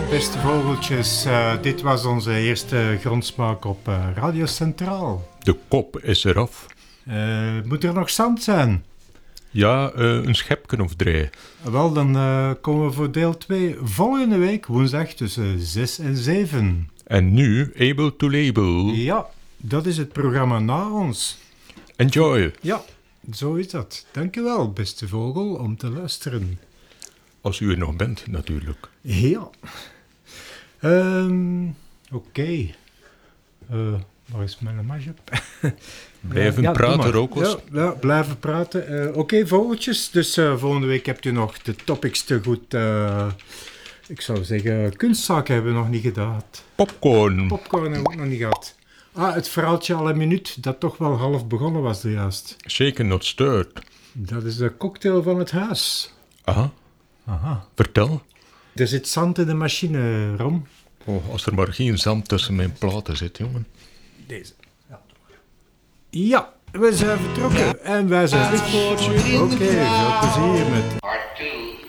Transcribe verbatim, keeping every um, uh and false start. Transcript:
beste vogeltjes. Uh, dit was onze eerste grondsmaak op uh, Radio Centraal. De kop is eraf. Uh, moet er nog zand zijn? Ja, uh, een schepje of drie. Wel, dan uh, komen we voor deel twee volgende week, woensdag tussen zes en zeven. En nu, Able to Label. Ja, dat is het programma na ons. Enjoy. Ja, zo is dat. Dank u wel, beste vogel, om te luisteren. Als u er nog bent, natuurlijk. Ja. Um, Oké. Okay. Uh, waar is mijn mashup? Blijven ja, praten, Rokos. Ja, ja, blijven praten. Uh, Oké, okay, vogeltjes. Dus uh, volgende week hebt u nog de topics te goed. Uh, ik zou zeggen, kunstzaken hebben we nog niet gedaan. Popcorn. Popcorn hebben we ook nog niet gehad. Ah, het verhaaltje al een minuut, dat toch wel half begonnen was er juist. Shaken not stirred. Dat is de cocktail van het huis. Aha. Aha. Vertel. Er zit zand in de machine, Rom. Oh, als er maar geen zand tussen mijn platen zit, jongen. Deze. Ja, ja, we zijn vertrokken en wij zijn weg. Oké, okay, veel plezier met... Part two.